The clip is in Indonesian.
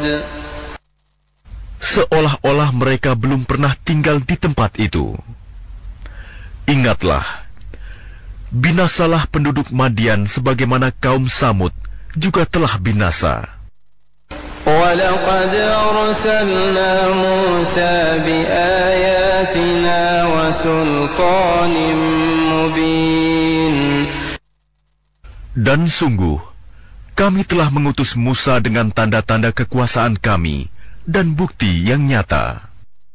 Seolah-olah mereka belum pernah tinggal di tempat itu. Ingatlah, binasalah penduduk Madian sebagaimana kaum Samud juga telah binasa. وَلَقَدْ أَرْسَلْنَا مُوسَى بِآيَاتِنَا وَسُلْطَانٍ مُبِينٍ. Dan sungguh, kami telah mengutus Musa dengan tanda-tanda kekuasaan kami dan bukti yang nyata.